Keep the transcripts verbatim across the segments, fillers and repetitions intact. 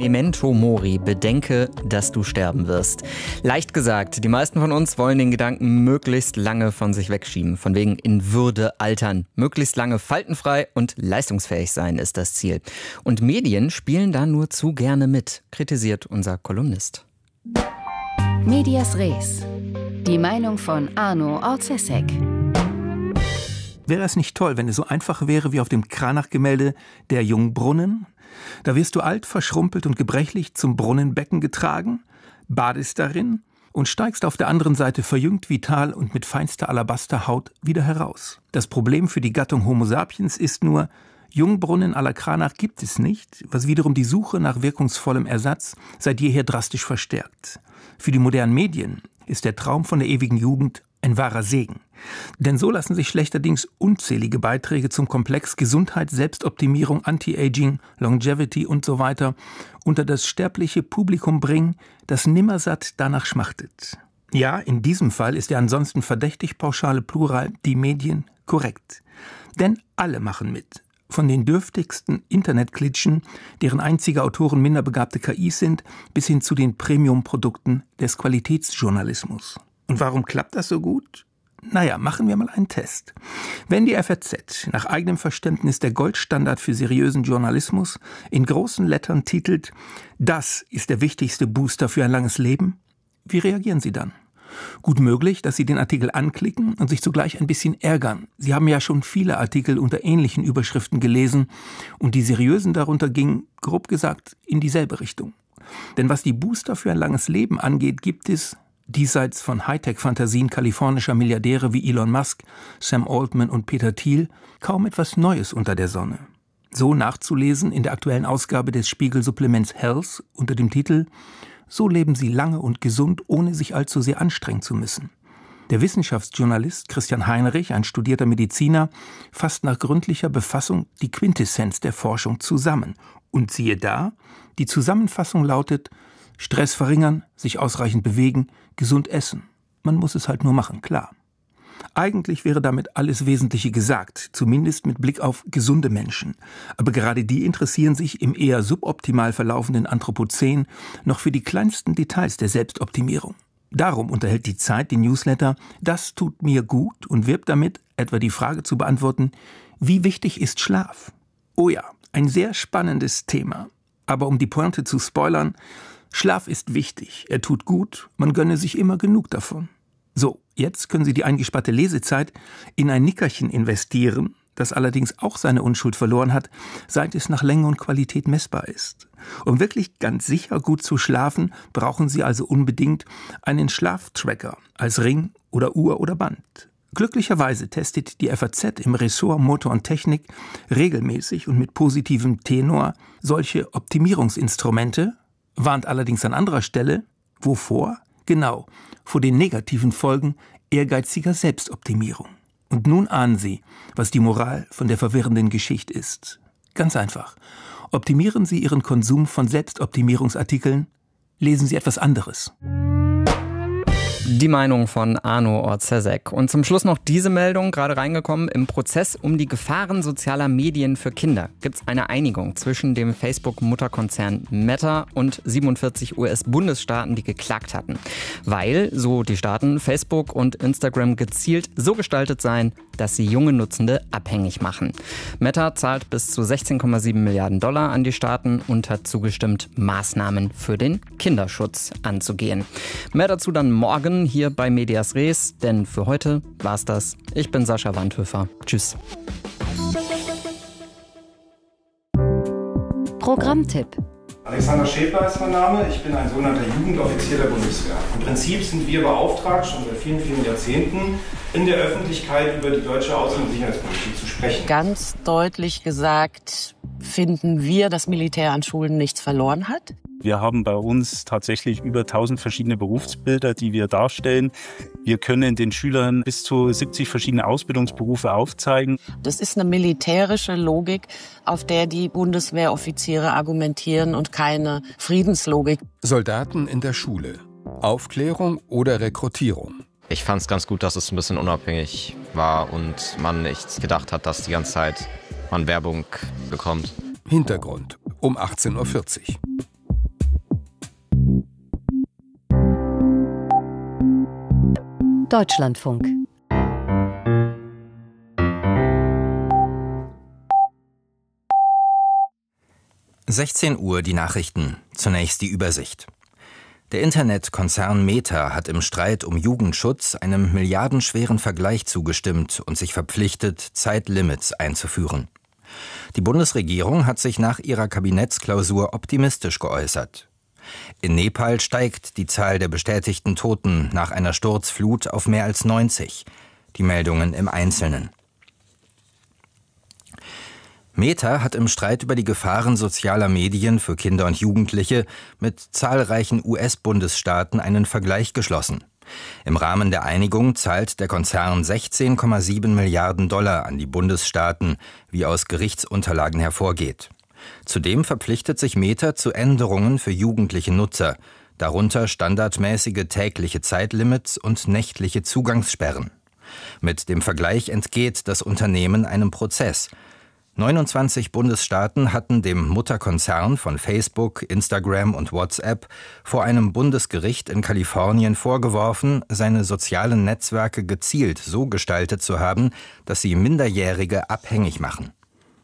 Memento mori, bedenke, dass du sterben wirst. Leicht gesagt, die meisten von uns wollen den Gedanken möglichst lange von sich wegschieben. Von wegen in Würde altern. Möglichst lange faltenfrei und leistungsfähig sein ist das Ziel. Und Medien spielen da nur zu gerne mit, kritisiert unser Kolumnist. Medias Res. Die Meinung von Arno Orzesek. Wäre es nicht toll, wenn es so einfach wäre wie auf dem Cranach-Gemälde Der Jungbrunnen? Da wirst du alt, verschrumpelt und gebrechlich zum Brunnenbecken getragen, badest darin und steigst auf der anderen Seite verjüngt, vital und mit feinster Alabasterhaut wieder heraus. Das Problem für die Gattung Homo sapiens ist nur, Jungbrunnen à la Cranach gibt es nicht, was wiederum die Suche nach wirkungsvollem Ersatz seit jeher drastisch verstärkt. Für die modernen Medien ist der Traum von der ewigen Jugend ein wahrer Segen. Denn so lassen sich schlechterdings unzählige Beiträge zum Komplex Gesundheit, Selbstoptimierung, Anti-Aging, Longevity und so weiter unter das sterbliche Publikum bringen, das nimmersatt danach schmachtet. Ja, in diesem Fall ist der ansonsten verdächtig pauschale Plural die Medien korrekt. Denn alle machen mit. Von den dürftigsten Internetklitschen, deren einzige Autoren minderbegabte K Is sind, bis hin zu den Premium-Produkten des Qualitätsjournalismus. Und warum klappt das so gut? Naja, machen wir mal einen Test. Wenn die F A Z nach eigenem Verständnis der Goldstandard für seriösen Journalismus in großen Lettern titelt, das ist der wichtigste Booster für ein langes Leben, wie reagieren Sie dann? Gut möglich, dass Sie den Artikel anklicken und sich zugleich ein bisschen ärgern. Sie haben ja schon viele Artikel unter ähnlichen Überschriften gelesen und die seriösen darunter gingen, grob gesagt, in dieselbe Richtung. Denn was die Booster für ein langes Leben angeht, gibt es, diesseits von Hightech-Fantasien kalifornischer Milliardäre wie Elon Musk, Sam Altman und Peter Thiel, kaum etwas Neues unter der Sonne. So nachzulesen in der aktuellen Ausgabe des Spiegel-Supplements Health unter dem Titel »So leben Sie lange und gesund, ohne sich allzu sehr anstrengen zu müssen«. Der Wissenschaftsjournalist Christian Heinrich, ein studierter Mediziner, fasst nach gründlicher Befassung die Quintessenz der Forschung zusammen. Und siehe da, die Zusammenfassung lautet: Stress verringern, sich ausreichend bewegen, gesund essen. Man muss es halt nur machen, klar. Eigentlich wäre damit alles Wesentliche gesagt, zumindest mit Blick auf gesunde Menschen. Aber gerade die interessieren sich im eher suboptimal verlaufenden Anthropozän noch für die kleinsten Details der Selbstoptimierung. Darum unterhält die Zeit die Newsletter »Das tut mir gut« und wirbt damit, etwa die Frage zu beantworten: Wie wichtig ist Schlaf? Oh ja, ein sehr spannendes Thema. Aber um die Pointe zu spoilern: Schlaf ist wichtig, er tut gut, man gönne sich immer genug davon. So, jetzt können Sie die eingesparte Lesezeit in ein Nickerchen investieren, das allerdings auch seine Unschuld verloren hat, seit es nach Länge und Qualität messbar ist. Um wirklich ganz sicher gut zu schlafen, brauchen Sie also unbedingt einen Schlaftracker als Ring oder Uhr oder Band. Glücklicherweise testet die F A Z im Ressort Motor und Technik regelmäßig und mit positivem Tenor solche Optimierungsinstrumente, warnt allerdings an anderer Stelle, wovor? Genau, vor den negativen Folgen ehrgeiziger Selbstoptimierung. Und nun ahnen Sie, was die Moral von der verwirrenden Geschichte ist. Ganz einfach. Optimieren Sie Ihren Konsum von Selbstoptimierungsartikeln, lesen Sie etwas anderes. Die Meinung von Arno Orzesek. Und zum Schluss noch diese Meldung, gerade reingekommen. Im Prozess um die Gefahren sozialer Medien für Kinder gibt es eine Einigung zwischen dem Facebook-Mutterkonzern Meta und siebenundvierzig U S-Bundesstaaten, die geklagt hatten. Weil, so die Staaten, Facebook und Instagram gezielt so gestaltet seien, dass sie junge Nutzende abhängig machen. Meta zahlt bis zu sechzehn Komma sieben Milliarden Dollar an die Staaten und hat zugestimmt, Maßnahmen für den Kinderschutz anzugehen. Mehr dazu dann morgen hier bei Medias Res, denn für heute war's das. Ich bin Sascha Wandhöfer. Tschüss. Programmtipp. Alexander Schäfer ist mein Name. Ich bin ein sogenannter Jugendoffizier der Bundeswehr. Im Prinzip sind wir beauftragt, schon seit vielen, vielen Jahrzehnten, in der Öffentlichkeit über die deutsche Außen- und Sicherheitspolitik zu sprechen. Ganz deutlich gesagt finden wir, dass Militär an Schulen nichts verloren hat. Wir haben bei uns tatsächlich über tausend verschiedene Berufsbilder, die wir darstellen. Wir können den Schülern bis zu siebzig verschiedene Ausbildungsberufe aufzeigen. Das ist eine militärische Logik, auf der die Bundeswehroffiziere argumentieren und keine Friedenslogik. Soldaten in der Schule. Aufklärung oder Rekrutierung? Ich fand es ganz gut, dass es ein bisschen unabhängig war und man nicht gedacht hat, dass die ganze Zeit man Werbung bekommt. Hintergrund um achtzehn Uhr vierzig. Deutschlandfunk. sechzehn Uhr die Nachrichten. Zunächst die Übersicht. Der Internetkonzern Meta hat im Streit um Jugendschutz einem milliardenschweren Vergleich zugestimmt und sich verpflichtet, Zeitlimits einzuführen. Die Bundesregierung hat sich nach ihrer Kabinettsklausur optimistisch geäußert. In Nepal steigt die Zahl der bestätigten Toten nach einer Sturzflut auf mehr als neunzig. Die Meldungen im Einzelnen. Meta hat im Streit über die Gefahren sozialer Medien für Kinder und Jugendliche mit zahlreichen U S-Bundesstaaten einen Vergleich geschlossen. Im Rahmen der Einigung zahlt der Konzern sechzehn Komma sieben Milliarden Dollar an die Bundesstaaten, wie aus Gerichtsunterlagen hervorgeht. Zudem verpflichtet sich Meta zu Änderungen für jugendliche Nutzer, darunter standardmäßige tägliche Zeitlimits und nächtliche Zugangssperren. Mit dem Vergleich entgeht das Unternehmen einem Prozess. neunundzwanzig Bundesstaaten hatten dem Mutterkonzern von Facebook, Instagram und WhatsApp vor einem Bundesgericht in Kalifornien vorgeworfen, seine sozialen Netzwerke gezielt so gestaltet zu haben, dass sie Minderjährige abhängig machen.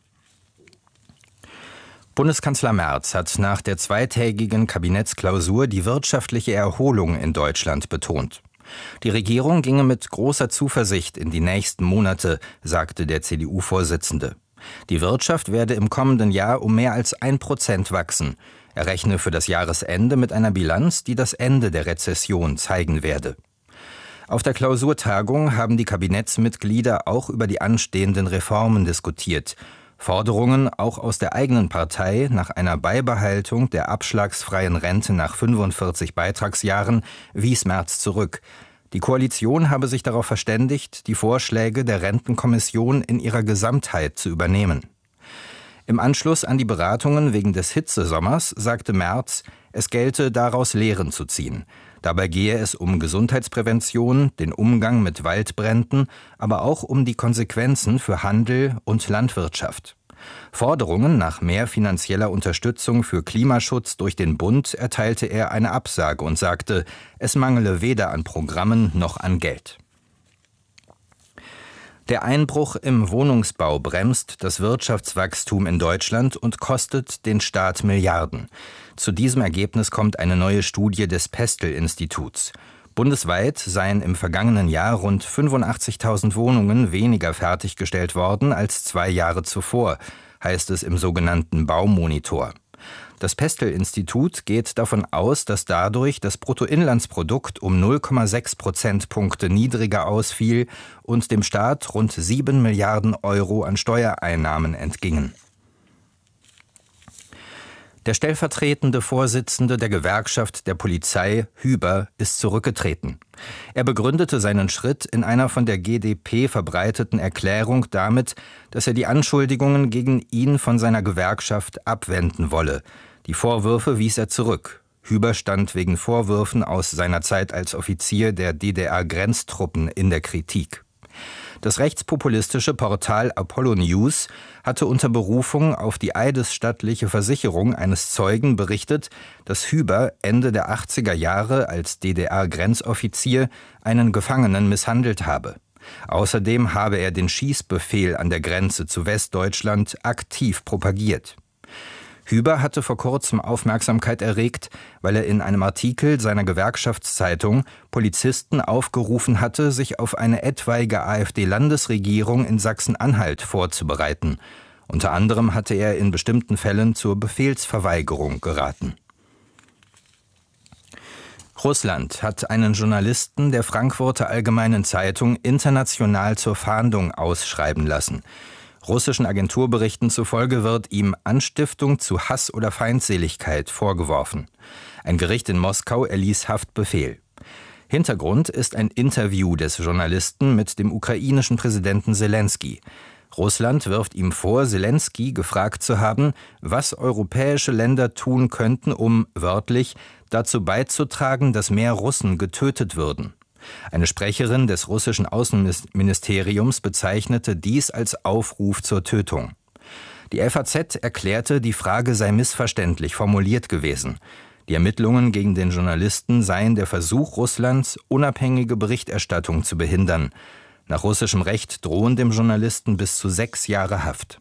Bundeskanzler Merz hat nach der zweitägigen Kabinettsklausur die wirtschaftliche Erholung in Deutschland betont. Die Regierung ginge mit großer Zuversicht in die nächsten Monate, sagte der C D U-Vorsitzende. Die Wirtschaft werde im kommenden Jahr um mehr als ein Prozent wachsen. Er rechne für das Jahresende mit einer Bilanz, die das Ende der Rezession zeigen werde. Auf der Klausurtagung haben die Kabinettsmitglieder auch über die anstehenden Reformen diskutiert. Forderungen auch aus der eigenen Partei nach einer Beibehaltung der abschlagsfreien Rente nach fünfundvierzig Beitragsjahren wies Merz zurück. Die Koalition habe sich darauf verständigt, die Vorschläge der Rentenkommission in ihrer Gesamtheit zu übernehmen. Im Anschluss an die Beratungen wegen des Hitzesommers sagte Merz, es gelte daraus Lehren zu ziehen. Dabei gehe es um Gesundheitsprävention, den Umgang mit Waldbränden, aber auch um die Konsequenzen für Handel und Landwirtschaft. Forderungen nach mehr finanzieller Unterstützung für Klimaschutz durch den Bund erteilte er eine Absage und sagte, es mangele weder an Programmen noch an Geld. Der Einbruch im Wohnungsbau bremst das Wirtschaftswachstum in Deutschland und kostet den Staat Milliarden. Zu diesem Ergebnis kommt eine neue Studie des Pestel-Instituts. Bundesweit seien im vergangenen Jahr rund fünfundachtzigtausend Wohnungen weniger fertiggestellt worden als zwei Jahre zuvor, heißt es im sogenannten Baumonitor. Das Pestel-Institut geht davon aus, dass dadurch das Bruttoinlandsprodukt um null Komma sechs Prozentpunkte niedriger ausfiel und dem Staat rund sieben Milliarden Euro an Steuereinnahmen entgingen. Der stellvertretende Vorsitzende der Gewerkschaft der Polizei, Hüber, ist zurückgetreten. Er begründete seinen Schritt in einer von der G d P verbreiteten Erklärung damit, dass er die Anschuldigungen gegen ihn von seiner Gewerkschaft abwenden wolle. Die Vorwürfe wies er zurück. Hüber stand wegen Vorwürfen aus seiner Zeit als Offizier der D D R-Grenztruppen in der Kritik. Das rechtspopulistische Portal Apollo News hatte unter Berufung auf die eidesstattliche Versicherung eines Zeugen berichtet, dass Hüber Ende der achtziger Jahre als D D R-Grenzoffizier einen Gefangenen misshandelt habe. Außerdem habe er den Schießbefehl an der Grenze zu Westdeutschland aktiv propagiert. Hüber hatte vor kurzem Aufmerksamkeit erregt, weil er in einem Artikel seiner Gewerkschaftszeitung Polizisten aufgerufen hatte, sich auf eine etwaige AfD-Landesregierung in Sachsen-Anhalt vorzubereiten. Unter anderem hatte er in bestimmten Fällen zur Befehlsverweigerung geraten. Russland hat einen Journalisten der Frankfurter Allgemeinen Zeitung international zur Fahndung ausschreiben lassen. Russischen Agenturberichten zufolge wird ihm Anstiftung zu Hass oder Feindseligkeit vorgeworfen. Ein Gericht in Moskau erließ Haftbefehl. Hintergrund ist ein Interview des Journalisten mit dem ukrainischen Präsidenten Selensky. Russland wirft ihm vor, Selensky gefragt zu haben, was europäische Länder tun könnten, um, wörtlich, dazu beizutragen, dass mehr Russen getötet würden. Eine Sprecherin des russischen Außenministeriums bezeichnete dies als Aufruf zur Tötung. Die F A Z erklärte, die Frage sei missverständlich formuliert gewesen. Die Ermittlungen gegen den Journalisten seien der Versuch Russlands, unabhängige Berichterstattung zu behindern. Nach russischem Recht drohen dem Journalisten bis zu sechs Jahre Haft.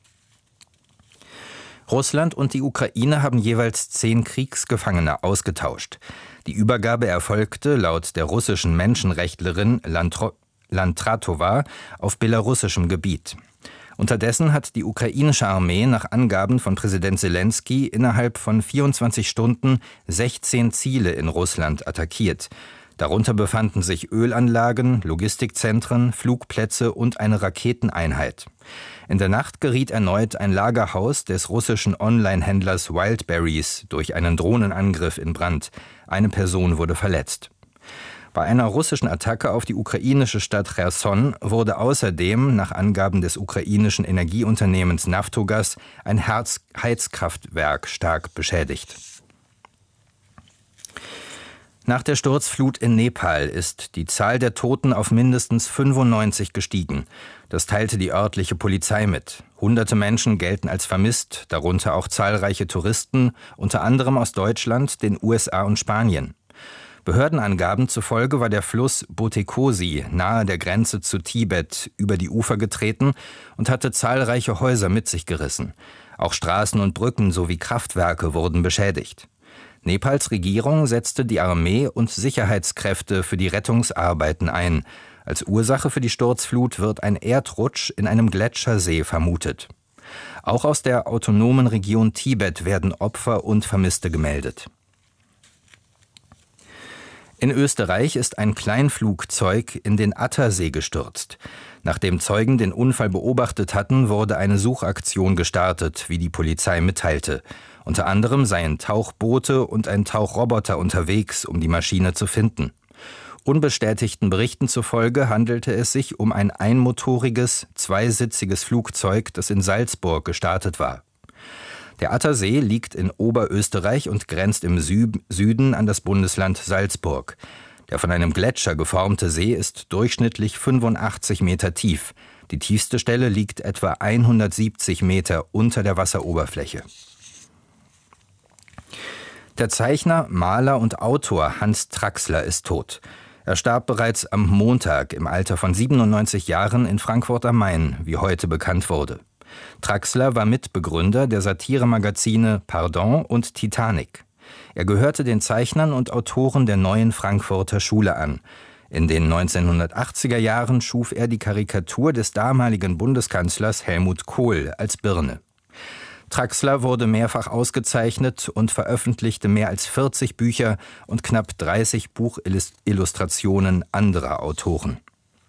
Russland und die Ukraine haben jeweils zehn Kriegsgefangene ausgetauscht. Die Übergabe erfolgte laut der russischen Menschenrechtlerin Lantro- Lantratova auf belarussischem Gebiet. Unterdessen hat die ukrainische Armee nach Angaben von Präsident Selenskyj innerhalb von vierundzwanzig Stunden sechzehn Ziele in Russland attackiert. Darunter befanden sich Ölanlagen, Logistikzentren, Flugplätze und eine Raketeneinheit. In der Nacht geriet erneut ein Lagerhaus des russischen Online-Händlers Wildberries durch einen Drohnenangriff in Brand. Eine Person wurde verletzt. Bei einer russischen Attacke auf die ukrainische Stadt Cherson wurde außerdem, nach Angaben des ukrainischen Energieunternehmens Naftogaz, ein Herz- Heizkraftwerk stark beschädigt. Nach der Sturzflut in Nepal ist die Zahl der Toten auf mindestens fünfundneunzig gestiegen. Das teilte die örtliche Polizei mit. Hunderte Menschen gelten als vermisst, darunter auch zahlreiche Touristen, unter anderem aus Deutschland, den U S A und Spanien. Behördenangaben zufolge war der Fluss Botekosi nahe der Grenze zu Tibet über die Ufer getreten und hatte zahlreiche Häuser mit sich gerissen. Auch Straßen und Brücken sowie Kraftwerke wurden beschädigt. Nepals Regierung setzte die Armee und Sicherheitskräfte für die Rettungsarbeiten ein. Als Ursache für die Sturzflut wird ein Erdrutsch in einem Gletschersee vermutet. Auch aus der autonomen Region Tibet werden Opfer und Vermisste gemeldet. In Österreich ist ein Kleinflugzeug in den Attersee gestürzt. Nachdem Zeugen den Unfall beobachtet hatten, wurde eine Suchaktion gestartet, wie die Polizei mitteilte. Unter anderem seien Tauchboote und ein Tauchroboter unterwegs, um die Maschine zu finden. Unbestätigten Berichten zufolge handelte es sich um ein einmotoriges, zweisitziges Flugzeug, das in Salzburg gestartet war. Der Attersee liegt in Oberösterreich und grenzt im Sü- Süden an das Bundesland Salzburg. Der von einem Gletscher geformte See ist durchschnittlich fünfundachtzig Meter tief. Die tiefste Stelle liegt etwa hundertsiebzig Meter unter der Wasseroberfläche. Der Zeichner, Maler und Autor Hans Traxler ist tot. Er starb bereits am Montag im Alter von siebenundneunzig Jahren in Frankfurt am Main, wie heute bekannt wurde. Traxler war Mitbegründer der Satiremagazine Pardon und Titanic. Er gehörte den Zeichnern und Autoren der Neuen Frankfurter Schule an. In den neunzehnhundertachtziger Jahren schuf er die Karikatur des damaligen Bundeskanzlers Helmut Kohl als Birne. Traxler wurde mehrfach ausgezeichnet und veröffentlichte mehr als vierzig Bücher und knapp dreißig Buchillustrationen anderer Autoren.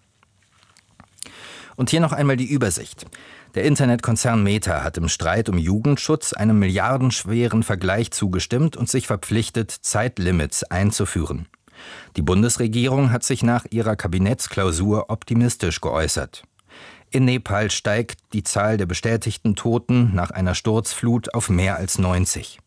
Und hier noch einmal die Übersicht. Der Internetkonzern Meta hat im Streit um Jugendschutz einem milliardenschweren Vergleich zugestimmt und sich verpflichtet, Zeitlimits einzuführen. Die Bundesregierung hat sich nach ihrer Kabinettsklausur optimistisch geäußert. In Nepal steigt die Zahl der bestätigten Toten nach einer Sturzflut auf mehr als neunzig.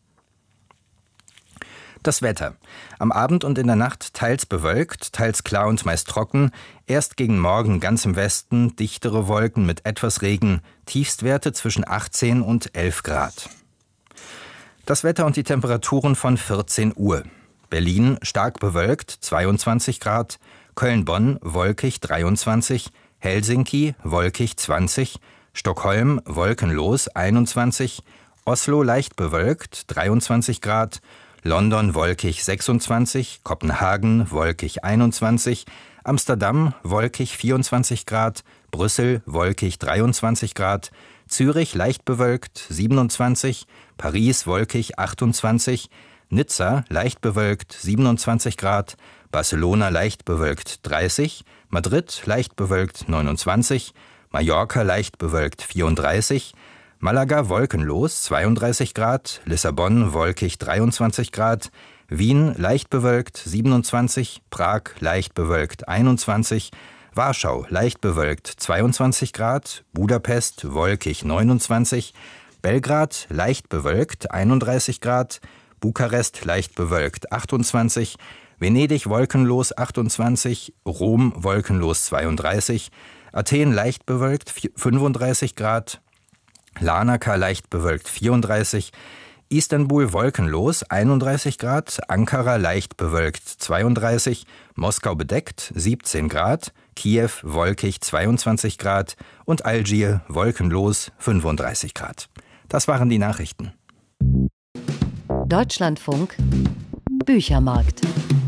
Das Wetter. Am Abend und in der Nacht teils bewölkt, teils klar und meist trocken. Erst gegen Morgen ganz im Westen dichtere Wolken mit etwas Regen. Tiefstwerte zwischen achtzehn und elf Grad. Das Wetter und die Temperaturen von vierzehn Uhr. Berlin stark bewölkt, zweiundzwanzig Grad. Köln-Bonn wolkig, dreiundzwanzig. Helsinki wolkig, zwanzig. Stockholm wolkenlos, einundzwanzig. Oslo leicht bewölkt, dreiundzwanzig Grad. London wolkig sechsundzwanzig, Kopenhagen wolkig einundzwanzig, Amsterdam wolkig vierundzwanzig Grad, Brüssel wolkig dreiundzwanzig Grad, Zürich leicht bewölkt siebenundzwanzig, Paris wolkig achtundzwanzig, Nizza leicht bewölkt siebenundzwanzig Grad, Barcelona leicht bewölkt dreißig, Madrid leicht bewölkt neunundzwanzig, Mallorca leicht bewölkt vierunddreißig, Malaga wolkenlos zweiunddreißig Grad, Lissabon wolkig dreiundzwanzig Grad, Wien leicht bewölkt siebenundzwanzig, Prag leicht bewölkt einundzwanzig, Warschau leicht bewölkt zweiundzwanzig Grad, Budapest wolkig neunundzwanzig, Belgrad leicht bewölkt einunddreißig Grad, Bukarest leicht bewölkt achtundzwanzig, Venedig wolkenlos achtundzwanzig, Rom wolkenlos zweiunddreißig, Athen leicht bewölkt fünfunddreißig Grad, Larnaca leicht bewölkt vierunddreißig, Istanbul wolkenlos einunddreißig Grad, Ankara leicht bewölkt zweiunddreißig, Moskau bedeckt siebzehn Grad, Kiew wolkig zweiundzwanzig Grad und Algier wolkenlos fünfunddreißig Grad. Das waren die Nachrichten. Deutschlandfunk Büchermarkt.